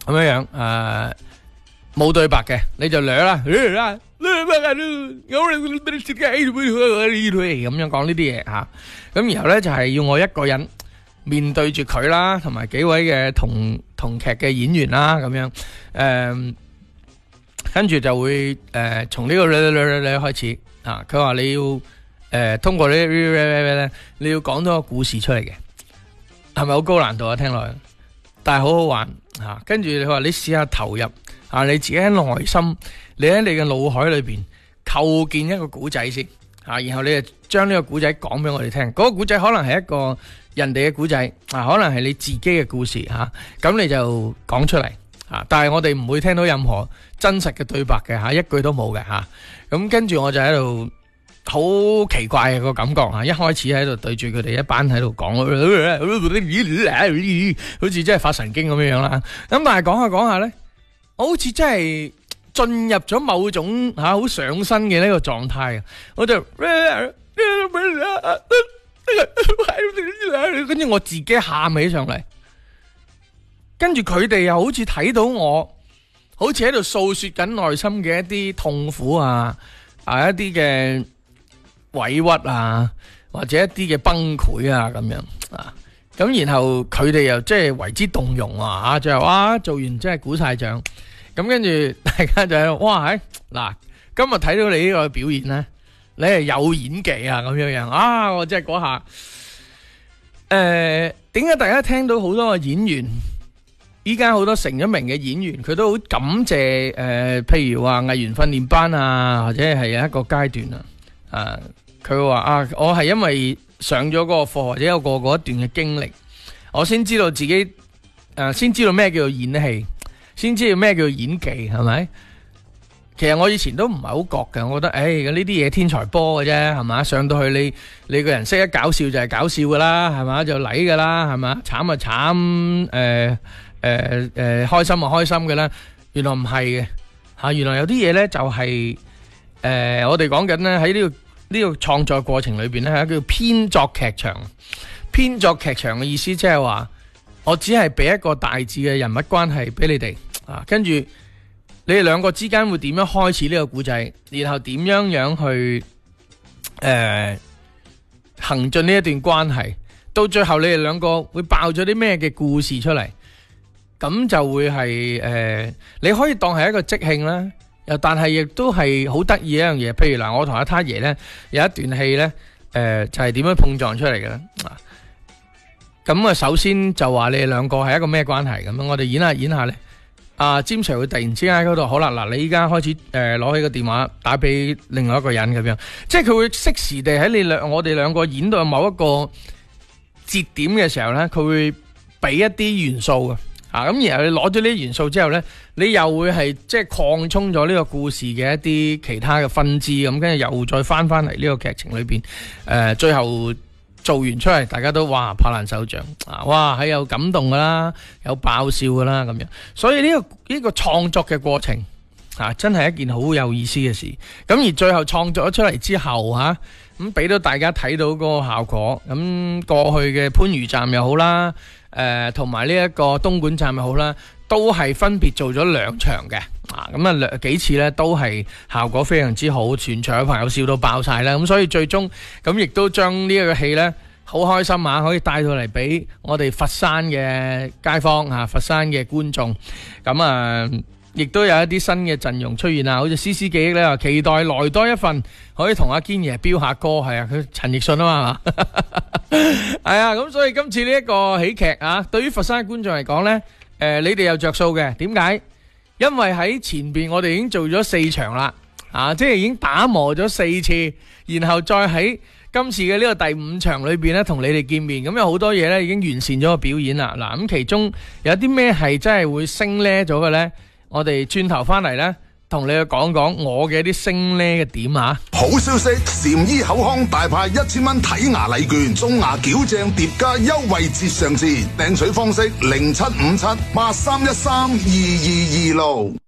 咁樣冇對白嘅，你就掠啦，咁樣講呢啲嘢吓。咁然後咧就係要我一個人面對住佢啦，同埋幾位嘅同劇嘅演員啦，咁樣跟住就會從呢個開始啊。佢話你要通過呢你要講多個故事出嚟嘅，係咪好高難度啊？聽落去，但係好好玩吓。跟住佢話你試下投入啊，你自己喺內心，你喺你嘅腦海裏邊構建一個古仔先啊，然後你就將呢個古仔講俾我哋聽。嗰個古仔可能係一個人哋嘅古仔啊，可能係你自己嘅故事吓，咁你就講出嚟啊。但係我哋唔會聽到任何真實嘅對白嘅吓，一句都冇嘅吓。咁跟住我就喺度好奇怪嘅個感覺吓，一開始喺度對住佢哋一班喺度講，好似真係發神經咁樣樣啦。咁但係講下講下咧，我好似真係進入咗某種好上身嘅呢個狀態啊！我就跟住我自己喊起上嚟，跟住佢哋又好似睇到我，好似喺度訴說緊內心嘅一啲痛苦啊，一啲嘅委屈啊，或者一啲嘅崩潰啊咁樣啊。咁然後佢哋又即係為之動容啊，就係哇做完真係鼓晒掌。咁跟住大家就喺度哇，嗱，今日睇到你呢個表演咧，你係有演技啊咁樣樣啊！我真係嗰下，點解大家聽到好多個演員，依家好多成咗名嘅演員，佢都好感謝譬如話藝員訓練班啊，或者係有一個階段啊，佢話啊，我係因為上咗嗰個課或者有過嗰一段嘅經歷，我先知道自己先知道咩叫做演戲。先知道咩叫演技，係咪？其實我以前都唔係好覺嘅，我覺得呢啲嘢天才波嘅啫，係嘛？上到去你個人識得搞笑就係搞笑噶啦，係嘛？就嚟噶啦，係嘛？慘啊慘，開心啊開心嘅啦。原來唔係嘅吓，原來有啲嘢咧就係我哋講緊咧喺呢個創作過程裏邊咧係叫編作劇場。編作劇場嘅意思即係話，我只係俾一個大致嘅人物關係俾你哋啊，跟住你哋兩個之間會點樣開始呢個故仔，然後點樣去行進呢一段關係，到最後你哋兩個會爆咗啲咩嘅故事出嚟，咁就會係你可以當係一個即興啦，又但係亦都係好得意一樣嘢。譬如嗱，我同阿他爺咧有一段戲咧，就係點樣碰撞出嚟嘅咧啊。咁啊，首先就話你哋兩個係一個咩關係咁樣，我哋演下咧。詹 Sir 會突然之間喺嗰度，好啦，嗱，你依家開始攞起個電話打俾另外一個人咁樣，即係佢會適時地喺我哋兩個演到某一個節點嘅時候咧，佢會俾一啲元素嘅咁然後你攞咗呢啲元素之後咧，你又會係即係擴充咗呢個故事嘅一啲其他嘅分支咁，跟住又再翻嚟呢個劇情裏邊，最後做完出嚟，大家都哇拍爛手掌哇係有感動噶啦，有爆笑噶啦咁樣，所以呢個創作嘅過程真係一件好有意思嘅事。咁而最後創作咗出嚟之後咁俾到大家睇到嗰個效果。咁過去嘅番禺站又好啦，同埋呢一個東莞站又好啦，都係分別做咗兩場嘅咁幾次咧都係效果非常之好，全場嘅朋友笑到爆晒啦。咁所以最終咁亦都將呢一個戲咧好開心可以帶到嚟俾我哋佛山嘅街坊佛山嘅觀眾。咁亦都有一啲新嘅陣容出現好似絲絲記憶咧，期待來多一份，可以同阿堅爺飆下歌。係佢陳奕迅啊嘛係咁所以今次呢一個喜劇對於佛山觀眾嚟講咧，你哋有着數嘅。點解？因為喺前邊我哋已經做咗4場啦，即係已經打磨咗4次，然後再喺今次嘅呢個第5場裏邊咧，同你哋見面。咁有好多嘢咧已經完善咗個表演啦。嗱，咁其中有啲咩係真係會升呢咗嘅咧？我哋轉頭翻嚟咧，同你去講講我嘅一啲升呢嘅點好消息，禪醫口腔大派1000蚊睇牙禮券，中牙矯正疊加優惠節上市，訂取方式075783132226。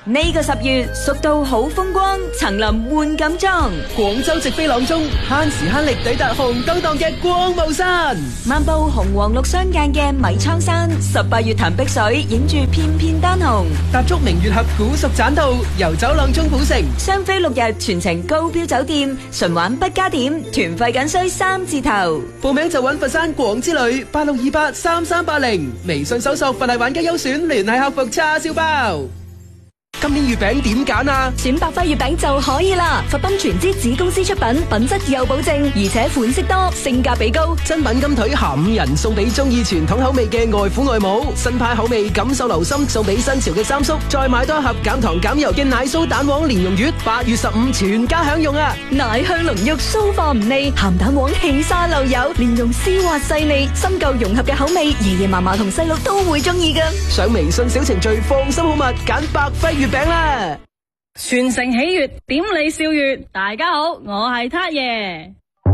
呢個10月，蜀道好風光，層林換錦裝。 廣州直飛朗中，慳時慳力抵達紅燈檔嘅光霧山。 漫步紅黃綠相間嘅米倉山，18月潭碧水，影住片片丹紅。 踏足明月峽古蜀棧道，遊走朗中古城。 雙飛6日，全程高標酒店，純玩不加點，團費僅需3字頭。 報名就揾佛山廣之旅86283380，微信搜索佛系玩家優選，聯繫客服叉燒包。今年月餅點揀啊？ 選百輝月餅就可以啦！佛賓全資子公司出品，品質有保證，而且款式多，性價比高。 珍品金腿下5人送俾中意傳統口味嘅外父外母，新派口味感受流心送俾新潮嘅三叔，再買多一盒減糖減油嘅奶酥蛋黃蓮蓉月，8月15全家享用啊！ 奶香濃郁，酥化唔膩，鹹蛋黃起沙漏油，蓮蓉絲滑細膩，新舊融合嘅口味，爺爺嫲嫲同細路都會中意㗎。 上微信小程序放心好物，揀百輝月餅啦！ 全城喜悅，點你笑月。大家好，我係撻爺。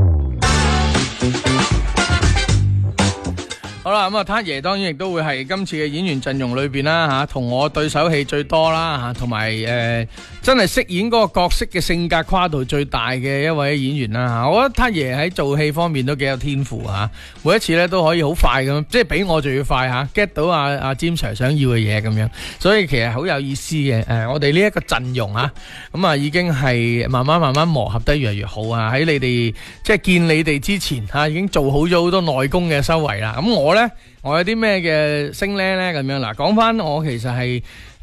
好啦，咁啊，撻爺當然亦都會係今次嘅演員陣容裏邊啦吓，同我對手戲最多啦吓，同埋真係飾演嗰個角色嘅性格跨度最大嘅一位演員啦吓。我覺得撻爺喺做戲方面都幾有天賦吓，每一次咧都可以好快咁，即係比我仲要快吓 get 到阿詹 Sir 想要嘅嘢咁樣，所以其實好有意思嘅。我哋呢一個陣容啊，咁啊已經係慢慢磨合得越嚟越好啊。喺你哋即係見你哋之前吓，已經做好咗好多內功嘅修為啦。咁我有啲咩嘅升呢咁樣嗱，講翻我其實係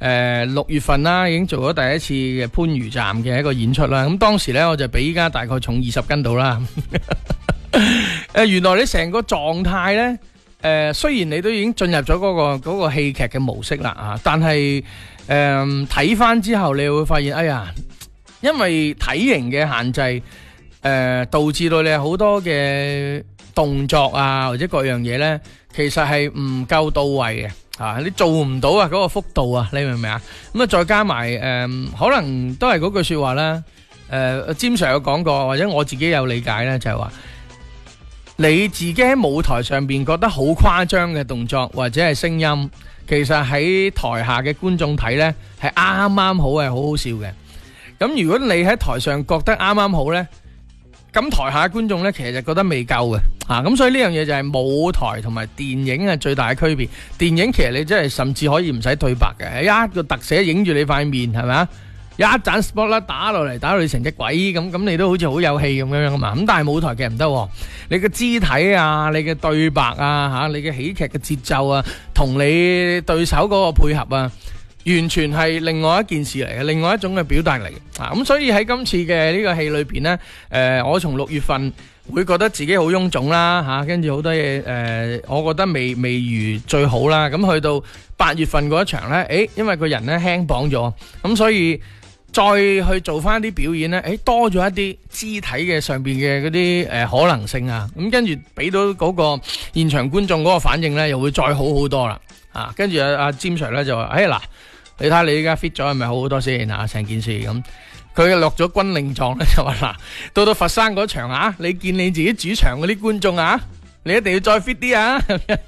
6月份啦，已經做咗第一次嘅番禺站嘅一個演出啦。咁當時呢，我就比依家大概重20斤到啦。原來你成個狀態呢，雖然你都已經進入咗嗰個戲劇嘅模式啦啊，但係睇翻之後你會發現，哎呀，因為體型嘅限制，導致到你好多嘅動作啊或者各樣嘢呢，其實係唔夠到位嘅啊！你做唔到啊，嗰個幅度啊，你明唔明啊？咁啊，再加埋可能都係嗰句說話啦。詹 Sir 有講過，或者我自己有理解呢，就係話你自己喺舞台上邊覺得好誇張嘅動作或者係聲音，其實喺台下嘅觀眾睇呢，係啱啱好，係好好笑嘅。咁如果你喺台上覺得啱啱好呢，咁台下嘅觀眾呢，其實就覺得未夠嘅，咁所以呢樣嘢就係舞台同埋電影係最大嘅區別。電影其實你真係甚至可以唔使對白嘅，一個特寫影住你塊面，係咪啊？一盞 spotlight 打落嚟，打到你成隻鬼咁你都好似好有戲咁樣嘛。咁但係舞台劇唔得，你嘅肢體啊，你嘅對白啊，你嘅喜劇嘅節奏啊，同你對手嗰個配合啊，完全係另外一件事嚟嘅，另外一種嘅表達嚟嘅。咁所以喺今次嘅呢個戲裏邊呢，我從6月份會覺得自己好臃腫啦，跟住好多嘢，我覺得未如最好啦。咁去到8月份嗰一場呢，因為個人呢輕綁咗，咁所以再去做翻啲表演呢，多咗一啲肢體嘅上邊嘅嗰啲可能性啊，咁跟住俾到嗰個現場觀眾嗰個反應呢，又會再好好多啦。跟住阿詹 Sir 咧就話，嗱，你睇下你依家 fit 咗係咪好好多先啊？成件事咁，佢落咗軍令狀咧就話嗱，到佛山嗰場啊，你見你自己主場嗰啲觀眾啊，你一定要再 fit 啲啊！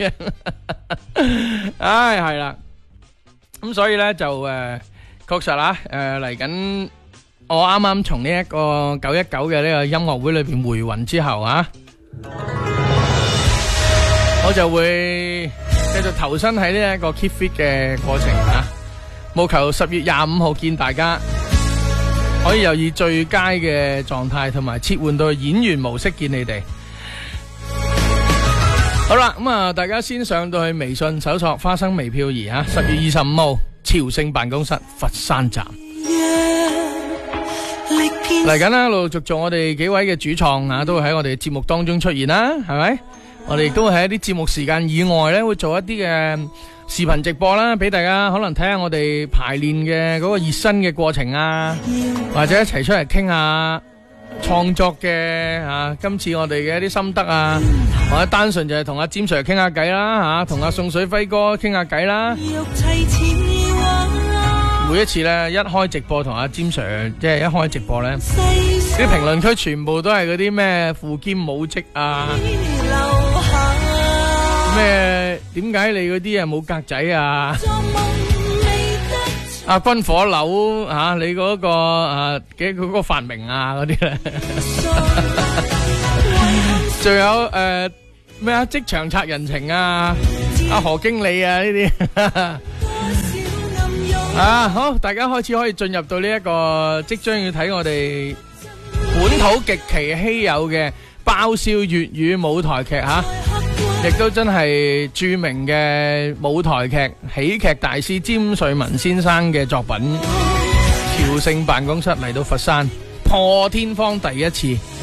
係啦，咁所以咧就確實啦，嚟緊我啱啱從呢一個919嘅呢個音樂會裏邊回魂之後啊，我就會繼續投身喺呢一個 keep fit 嘅過程啊，務求10月25號見大家，可以又以最佳嘅狀態同埋切換到演員模式見你哋。好啦，咁啊，大家先上到去微信搜索花生微漂移啊，10月25號朝聖辦公室佛山站嚟緊啦，陸陸續續我哋幾位嘅主創啊，都會喺我哋嘅節目當中出現啦，係咪？我哋亦都會喺一啲節目時間以外咧，會做一啲嘅視頻直播啦，俾大家可能睇下我哋排練嘅嗰個熱身嘅過程啊，或者一齊出嚟傾下創作嘅今次我哋嘅一啲心得啊，或者單純就係同阿詹 Sir 傾下偈啦，同阿宋水輝哥傾下偈啦。每一次咧一開直播同阿詹 Sir 即係一開直播咧，啲評論區全部都係嗰啲咩父兼母職啊，咩點解你嗰啲啊冇格仔啊， 軍火樓啊，你嗰個嘅嗰個發明啊嗰啲咧，仲有咩啊職場拆人情啊，何經理啊呢啲好，大家開始可以進入到呢一個即將要睇我哋本土極其稀有嘅爆笑粵語舞台劇亦都真係著名嘅舞台劇喜劇大師詹瑞文先生嘅作品《僑盛辦公室》嚟到佛山破天荒第一次